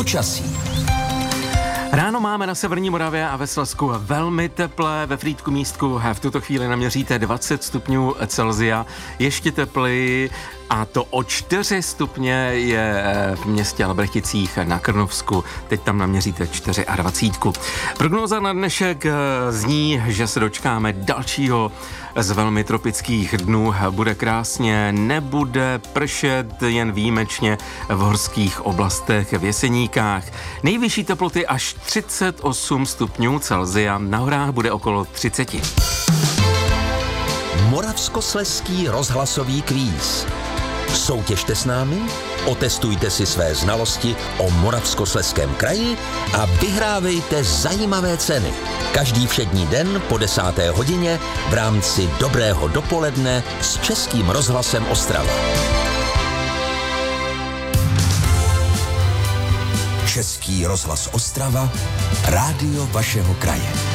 Počasí. Ráno máme na severní Moravě a ve Slezsku velmi teplé, ve Frýdku-Místku v tuto chvíli naměříte 20 stupňů Celsia, ještě tepleji, a to o 4 stupně je v městě Albrechticích na Krnovsku, teď tam naměříte 24. Prognóza na dnešek zní, že se dočkáme dalšího z velmi tropických dnů, bude krásně, nebude pršet, jen výjimečně v horských oblastech, v Jeseníkách. Nejvyšší teploty až 38 stupňů Celsia, na horách bude okolo 30. Moravskoslezský rozhlasový kvíz. Soutěžte s námi, otestujte si své znalosti o Moravskoslezském kraji a vyhrávejte zajímavé ceny. Každý všední den po 10. hodině v rámci Dobrého dopoledne s Českým rozhlasem Ostrava. Český rozhlas Ostrava, rádio vašeho kraje.